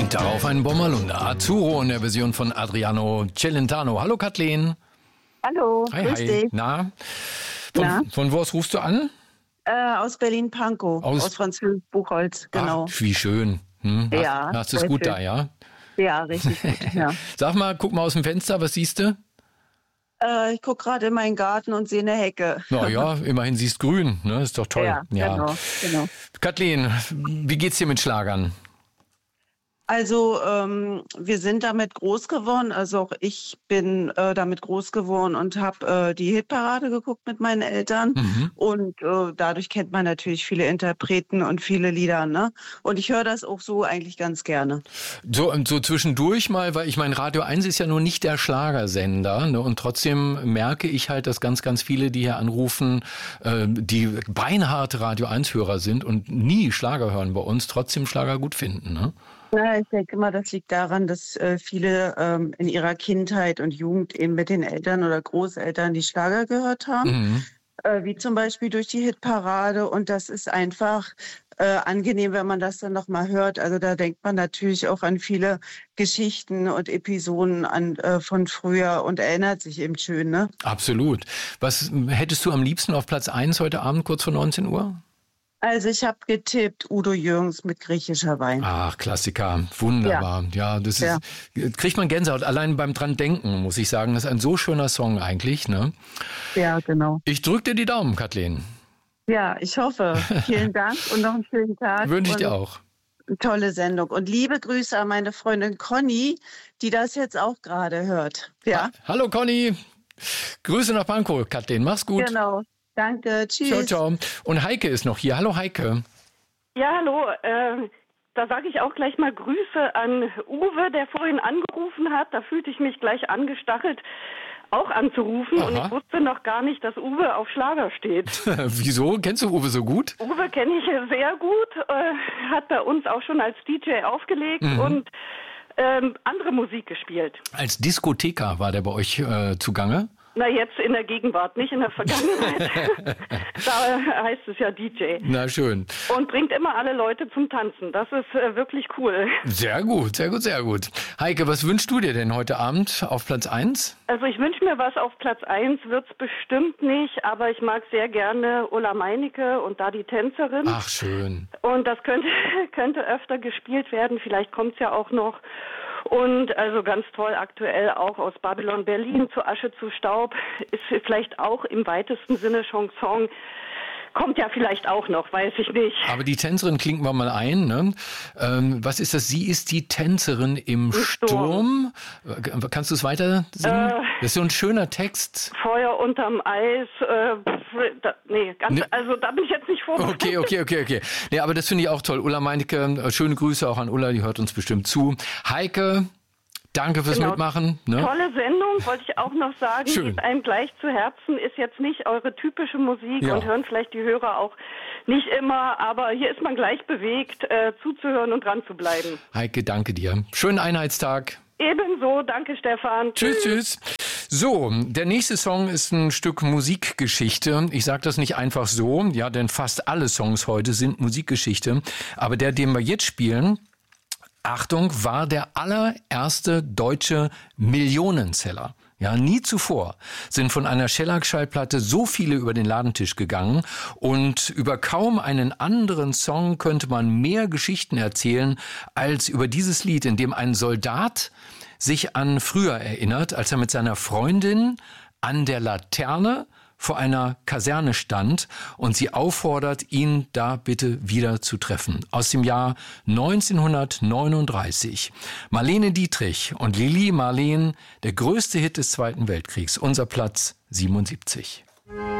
Und darauf ein Bommerlunder. Azzurro in der Version von Adriano Celentano. Hallo Kathleen. Hallo, grüß dich. Na? Na? Von wo aus rufst du an? Aus Berlin-Pankow, aus Französisch Buchholz, genau. Ach, wie schön. Ja, hast du es gut schön. Da, ja? Ja, richtig gut, ja. Sag mal, guck mal aus dem Fenster, was siehst du? Ich gucke gerade in meinen Garten und sehe eine Hecke. Na ja, immerhin siehst grün, ne? Ist doch toll. Ja. Genau. Kathleen, wie geht's dir mit Schlagern? Also wir sind damit groß geworden, also auch ich bin damit groß geworden und habe die Hitparade geguckt mit meinen Eltern und dadurch kennt man natürlich viele Interpreten und viele Lieder, ne? Und ich höre das auch so eigentlich ganz gerne. So zwischendurch mal, weil ich meine, Radio 1 ist ja nur nicht der Schlagersender, ne? Und trotzdem merke ich halt, dass ganz, ganz viele, die hier anrufen, die beinharte Radio 1-Hörer sind und nie Schlager hören bei uns, trotzdem Schlager gut finden, ne? Ja, ich denke mal, das liegt daran, dass viele in ihrer Kindheit und Jugend eben mit den Eltern oder Großeltern die Schlager gehört haben, wie zum Beispiel durch die Hitparade. Und das ist einfach angenehm, wenn man das dann nochmal hört. Also da denkt man natürlich auch an viele Geschichten und Episoden von früher und erinnert sich eben schön, ne? Absolut. Was hättest du am liebsten auf Platz 1 heute Abend, kurz vor 19 Uhr? Also ich habe getippt, Udo Jürgens mit griechischer Wein. Ach, Klassiker, wunderbar. Ja, das ist, kriegt man Gänsehaut, allein beim dran denken, muss ich sagen. Das ist ein so schöner Song eigentlich, ne? Ja, genau. Ich drücke dir die Daumen, Kathleen. Ja, ich hoffe. Vielen Dank und noch einen schönen Tag. Wünsche ich dir auch. Eine tolle Sendung. Und liebe Grüße an meine Freundin Conny, die das jetzt auch gerade hört. Ja. Hallo Conny. Grüße nach Pankow, Kathleen. Mach's gut. Genau. Danke, tschüss. Ciao, ciao. Und Heike ist noch hier. Hallo Heike. Ja, hallo. Da sage ich auch gleich mal Grüße an Uwe, der vorhin angerufen hat. Da fühlte ich mich gleich angestachelt, auch anzurufen. Aha. Und ich wusste noch gar nicht, dass Uwe auf Schlager steht. Wieso? Kennst du Uwe so gut? Uwe kenne ich sehr gut. Hat bei uns auch schon als DJ aufgelegt und andere Musik gespielt. Als Diskotheker war der bei euch zugange? Na, jetzt in der Gegenwart, nicht in der Vergangenheit. Da heißt es ja DJ. Na, schön. Und bringt immer alle Leute zum Tanzen. Das ist wirklich cool. Sehr gut, sehr gut, sehr gut. Heike, was wünschst du dir denn heute Abend auf Platz 1? Also ich wünsche mir was auf Platz 1, wird's bestimmt nicht, aber ich mag sehr gerne Ulla Meinecke und da die Tänzerin. Ach, schön. Und das könnte öfter gespielt werden, vielleicht kommt's ja auch noch. Und also ganz toll aktuell auch aus Babylon Berlin zu Asche zu Staub ist vielleicht auch im weitesten Sinne Chanson. Kommt ja vielleicht auch noch, weiß ich nicht. Aber die Tänzerin klingt wir mal ein, ne? Was ist das? Sie ist die Tänzerin im Sturm. Kannst du es weiter singen? Das ist so ein schöner Text. Feuer unterm Eis. Also da bin ich jetzt nicht vorbereitet. Okay. Nee, aber das finde ich auch toll. Ulla Meinecke, schöne Grüße auch an Ulla, die hört uns bestimmt zu. Heike, danke fürs Mitmachen. Ne? Tolle Sendung, wollte ich auch noch sagen. Schön. Geht einem gleich zu Herzen, ist jetzt nicht eure typische Musik und hören vielleicht die Hörer auch nicht immer, aber hier ist man gleich bewegt, zuzuhören und dran zu bleiben. Heike, danke dir. Schönen Einheitstag. Ebenso, danke Stefan. Tschüss. So, der nächste Song ist ein Stück Musikgeschichte. Ich sage das nicht einfach so, ja, denn fast alle Songs heute sind Musikgeschichte. Aber der, den wir jetzt spielen, Achtung, war der allererste deutsche Millionenseller. Ja, nie zuvor sind von einer Shellac-Schallplatte so viele über den Ladentisch gegangen und über kaum einen anderen Song könnte man mehr Geschichten erzählen als über dieses Lied, in dem ein Soldat sich an früher erinnert, als er mit seiner Freundin an der Laterne vor einer Kaserne stand und sie auffordert, ihn da bitte wieder zu treffen. Aus dem Jahr 1939. Marlene Dietrich und Lili Marleen, der größte Hit des Zweiten Weltkriegs. Unser Platz 77.